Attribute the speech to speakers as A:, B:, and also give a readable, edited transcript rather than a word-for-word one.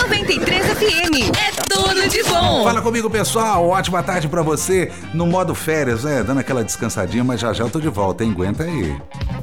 A: 93 FM. É tudo de bom.
B: Fala comigo, pessoal. Ótima tarde pra você. No modo férias, né? Dando aquela descansadinha, mas já já eu tô de volta, hein? Aguenta aí.